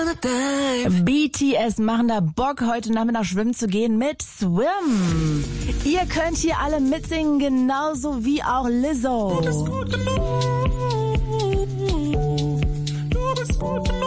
BTS machen da Bock, heute Nachmittag schwimmen zu gehen mit Swim. Ihr könnt hier alle mitsingen, genauso wie auch Lizzo. Du bist gut genug. Du bist gut genug.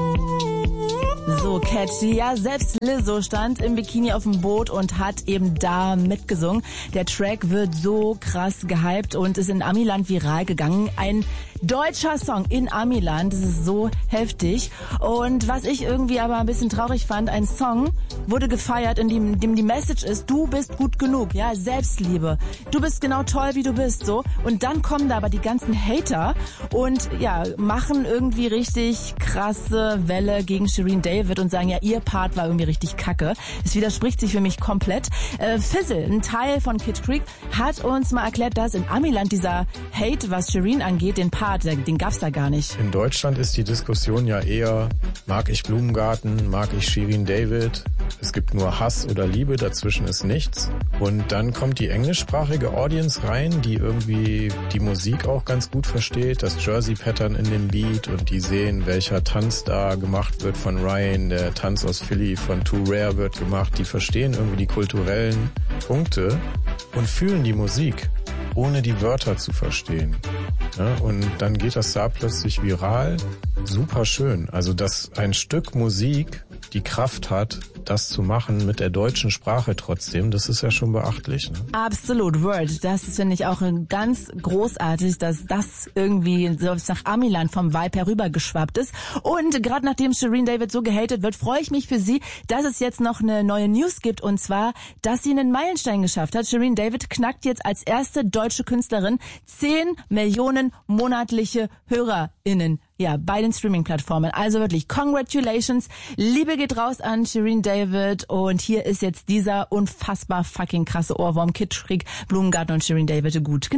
So catchy. Ja, selbst Lizzo stand im Bikini auf dem Boot und hat eben da mitgesungen. Der Track wird so krass gehypt und ist in Amiland viral gegangen. Ein deutscher Song in Amiland. Das ist so heftig. Und was ich irgendwie aber ein bisschen traurig fand, ein Song wurde gefeiert, in dem die Message ist, du bist gut genug. Ja, Selbstliebe. Du bist genau toll, wie du bist. So. Und dann kommen da aber die ganzen Hater und ja, machen irgendwie richtig krasse Welle gegen Shirin David und sagen, ja, ihr Part war irgendwie richtig kacke. Es widerspricht sich für mich komplett. Fizzle, ein Teil von Kid Creek, hat uns mal erklärt, dass in Amiland dieser Hate, was Shirin angeht, den Part, den gab's da gar nicht. In Deutschland ist die Diskussion ja eher, mag ich Blumengarten, mag ich Shirin David? Es gibt nur Hass oder Liebe, dazwischen ist nichts. Und dann kommt die englischsprachige Audience rein, die irgendwie die Musik auch ganz gut versteht, das Jersey-Pattern in dem Beat, und die sehen, welcher Tanz da gemacht wird von Ryan, der Tanz aus Philly von Too Rare wird gemacht. Die verstehen irgendwie die kulturellen Punkte und fühlen die Musik, ohne die Wörter zu verstehen. Ja, und dann geht das da plötzlich viral. Super schön. Also, dass ein Stück Musik die Kraft hat, das zu machen mit der deutschen Sprache trotzdem, das ist ja schon beachtlich. Ne? Absolut, Word. Das finde ich auch ganz großartig, dass das irgendwie so nach Amiland vom Vibe herübergeschwappt ist. Und gerade nachdem Shirin David so gehatet wird, freue ich mich für sie, dass es jetzt noch eine neue News gibt, und zwar, dass sie einen Meilenstein geschafft hat. Shirin David knackt jetzt als erste deutsche Künstlerin 10 Millionen monatliche HörerInnen. Ja, bei den Streaming-Plattformen. Also wirklich, congratulations. Liebe geht raus an Shirin David. Und hier ist jetzt dieser unfassbar fucking krasse Ohrwurm. Kid Creek, Blumengarten und Shirin David. Gut.